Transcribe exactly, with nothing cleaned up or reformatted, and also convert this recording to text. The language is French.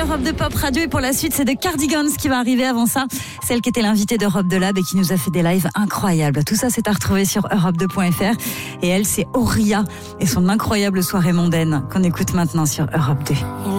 Europe deux Pop Radio et pour la suite, c'est The Cardigans qui va arriver avant ça. Celle qui était l'invitée d'Europe deux Lab et qui nous a fait des lives incroyables. Tout ça, c'est à retrouver sur europe deux point f r. Et elle, c'est Auria et son incroyable soirée mondaine qu'on écoute maintenant sur Europe deux.